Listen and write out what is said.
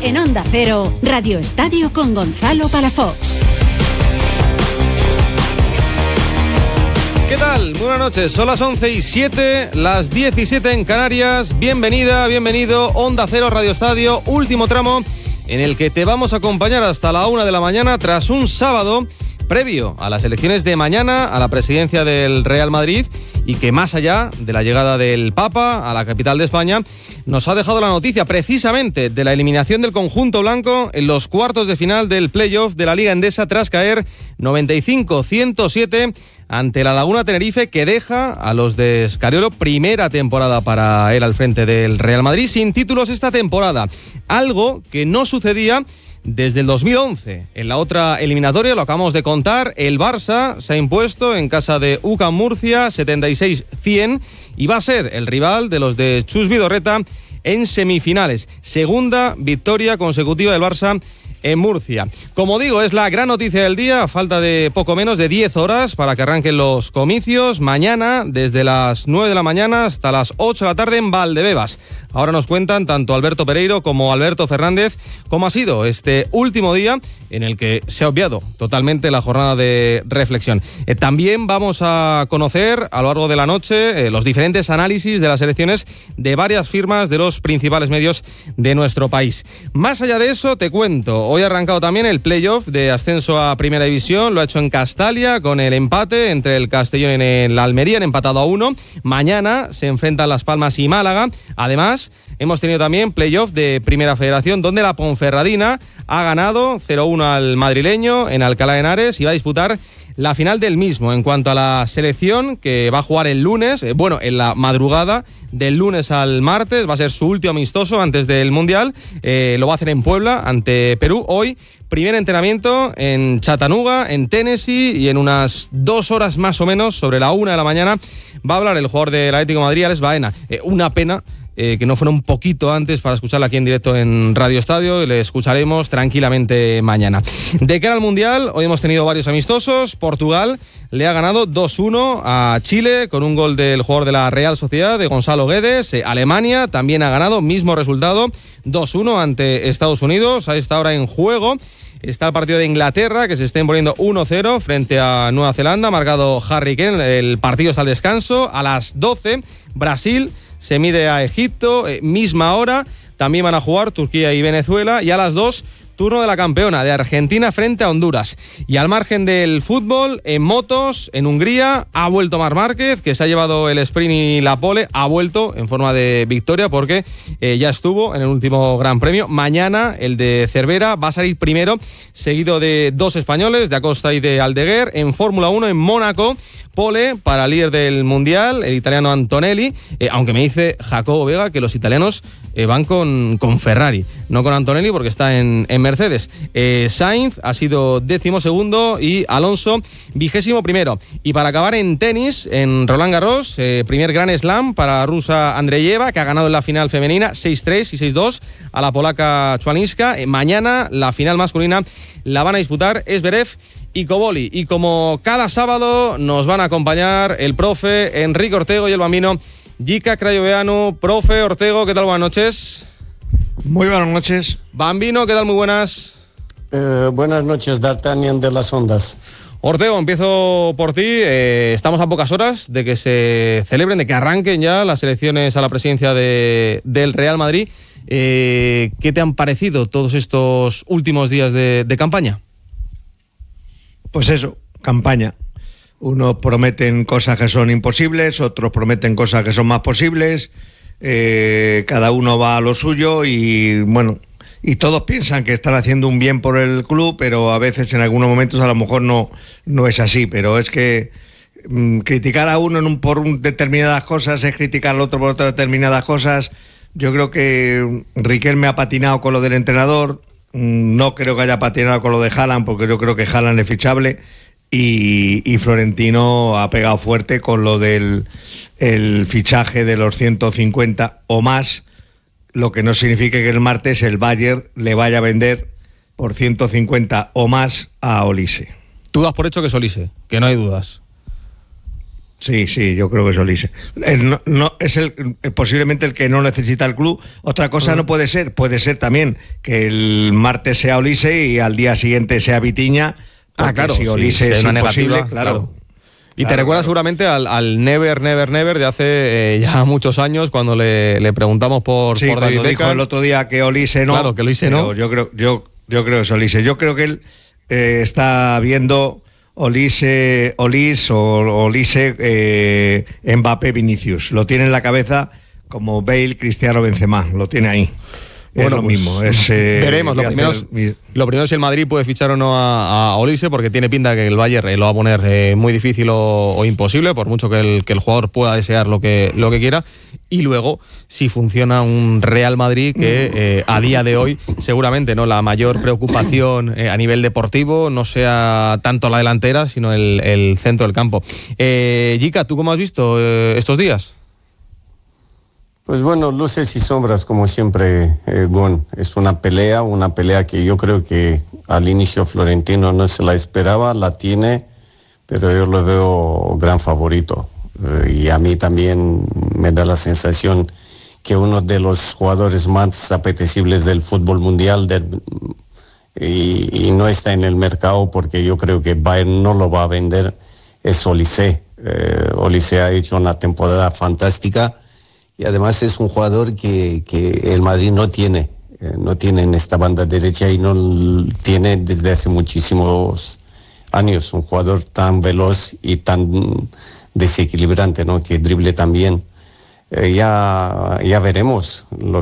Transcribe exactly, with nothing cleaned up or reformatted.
En Onda Cero, Radio Estadio con Gonzalo Palafox. ¿Qué tal? Buenas noches, son las once y siete, las diecisiete en Canarias. Bienvenida, bienvenido, Onda Cero, Radio Estadio, último tramo en el que te vamos a acompañar hasta la una de la mañana tras un sábado previo a las elecciones de mañana a la presidencia del Real Madrid y que más allá de la llegada del Papa a la capital de España nos ha dejado la noticia precisamente de la eliminación del conjunto blanco en los cuartos de final del playoff de la Liga Endesa tras caer noventa y cinco a ciento siete ante la Laguna Tenerife, que deja a los de Scariolo primera temporada para él al frente del Real Madrid sin títulos esta temporada, algo que no sucedía desde el dos mil once. En la otra eliminatoria, lo acabamos de contar, el Barça se ha impuesto en casa de U C A M Murcia setenta y seis a cien y va a ser el rival de los de Chus Vidorreta en semifinales. Segunda victoria consecutiva del Barça en Murcia. Como digo, es la gran noticia del día, a falta de poco menos de diez horas para que arranquen los comicios. Mañana, desde las nueve de la mañana hasta las ocho de la tarde en Valdebebas. Ahora nos cuentan tanto Alberto Pereiro como Alberto Fernández cómo ha sido este último día en el que se ha obviado totalmente la jornada de reflexión. Eh, también vamos a conocer a lo largo de la noche eh, los diferentes análisis de las elecciones de varias firmas de los principales medios de nuestro país. Más allá de eso, te cuento, hoy ha arrancado también el playoff de ascenso a Primera División, lo ha hecho en Castalia con el empate entre el Castellón y el Almería, han empatado a uno. Mañana se enfrentan Las Palmas y Málaga. Además, hemos tenido también playoff de Primera Federación, donde la Ponferradina ha ganado cero a uno al madrileño en Alcalá de Henares y va a disputar la final del mismo. En cuanto a la selección, que va a jugar el lunes, eh, bueno, en la madrugada del lunes al martes, va a ser su último amistoso antes del Mundial, eh, lo va a hacer en Puebla ante Perú. Hoy, primer entrenamiento en Chattanooga, en Tennessee, y en unas dos horas más o menos, sobre la una de la mañana, va a hablar el jugador del Atlético de Madrid, Alex Baena. Eh, una pena Eh, que no fuera un poquito antes para escucharla aquí en directo en Radio Estadio, y le escucharemos tranquilamente mañana. De cara al Mundial, hoy hemos tenido varios amistosos. Portugal le ha ganado dos uno a Chile con un gol del jugador de la Real Sociedad, de Gonzalo Guedes. Eh, Alemania también ha ganado, mismo resultado, dos uno ante Estados Unidos. A esta hora en juego está el partido de Inglaterra, que se está imponiendo uno cero frente a Nueva Zelanda, marcado Harry Kane. El partido está al descanso. A las doce, Brasil se mide a Egipto, eh, misma hora, también van a jugar Turquía y Venezuela, y a las dos, turno de la campeona, de Argentina frente a Honduras. Y al margen del fútbol, en motos, en Hungría, ha vuelto Marc Márquez, que se ha llevado el sprint y la pole, ha vuelto en forma de victoria porque eh, ya estuvo en el último Gran Premio. Mañana el de Cervera va a salir primero, seguido de dos españoles, de Acosta y de Aldeguer. En Fórmula uno, en Mónaco, pole para el líder del Mundial, el italiano Antonelli, eh, aunque me dice Jacobo Vega que los italianos eh, van con, con Ferrari, no con Antonelli porque está en, en Mercedes. Eh, Sainz ha sido décimo segundo y Alonso vigésimo primero. Y para acabar en tenis, en Roland Garros, eh, primer Grand Slam para la rusa Andreyeva, que ha ganado en la final femenina seis tres y seis dos a la polaca Chwalinska. Eh, mañana la final masculina la van a disputar Zverev y Koboli. Y como cada sábado nos van a acompañar el profe Enrique Ortego y el bambino Jica Crayoveanu. Profe Ortego, ¿qué tal? Buenas noches. Muy buenas noches. Bambino, ¿qué tal? Muy buenas. Eh, buenas noches, D'Artagnan de las Ondas. Ortego, empiezo por ti. Eh, estamos a pocas horas de que se celebren, de que arranquen ya las elecciones a la presidencia de, del Real Madrid. Eh, ¿Qué te han parecido todos estos últimos días de, de campaña? Pues eso, campaña. Unos prometen cosas que son imposibles, otros prometen cosas que son más posibles. Eh, cada uno va a lo suyo y bueno, y todos piensan que están haciendo un bien por el club, pero a veces en algunos momentos a lo mejor no, no es así. Pero es que mmm, criticar a uno en un, por un, determinadas cosas es criticar al otro por otras determinadas cosas. Yo creo que Riquelme ha patinado con lo del entrenador. No creo que haya patinado con lo de Haaland, porque yo creo que Haaland es fichable. Y, y Florentino ha pegado fuerte con lo del el fichaje de los ciento cincuenta o más, lo que no significa que el martes el Bayern le vaya a vender por ciento cincuenta o más a Olise. Tú das por hecho que es Olise, que no hay dudas. Sí, sí, yo creo que es Olise. El, no, no, es el posiblemente el que no necesita el club. Otra cosa no puede ser, puede ser también que el martes sea Olise y al día siguiente sea Vitiña. Ah, claro, si Olise sí, es una imposible, negativa, claro. claro. Y claro, te recuerdas claro. seguramente al, al Never, Never, Never de hace eh, ya muchos años cuando le, le preguntamos por, Sí, por David cuando dijo Beckham. el otro día que Olise no. Claro, que Olise pero no. Yo creo, yo, yo creo que es Olise. Yo creo que él eh, está viendo Olise, Olise o Olise, eh, Mbappé, Vinicius. Lo tiene en la cabeza como Bale, Cristiano, Benzema. Lo tiene ahí. Es Bueno, lo pues, mismo. Es, eh, veremos. Lo voy a primero, hacer es, mi- lo primero es si el Madrid puede fichar o no a, a Olise, porque tiene pinta que el Bayern eh, lo va a poner eh, muy difícil o, o imposible, por mucho que el, que el jugador pueda desear lo que, lo que quiera. Y luego, si funciona un Real Madrid que eh, a día de hoy, seguramente no la mayor preocupación eh, a nivel deportivo no sea tanto la delantera, sino el, el centro del campo. Eh, Jica, ¿tú cómo has visto eh, estos días? Pues bueno, luces y sombras como siempre, eh, Gon. Es una pelea, una pelea que yo creo que al inicio Florentino no se la esperaba, la tiene, pero yo lo veo gran favorito. Eh, y a mí también me da la sensación que uno de los jugadores más apetecibles del fútbol mundial del, y, y no está en el mercado porque yo creo que Bayern no lo va a vender, es Olise. Eh, Olise ha hecho una temporada fantástica. Y además es un jugador que, que el Madrid no tiene, eh, no tiene en esta banda derecha y no l- tiene desde hace muchísimos años. Un jugador tan veloz y tan desequilibrante, ¿no? Que drible también. Eh, ya, ya veremos lo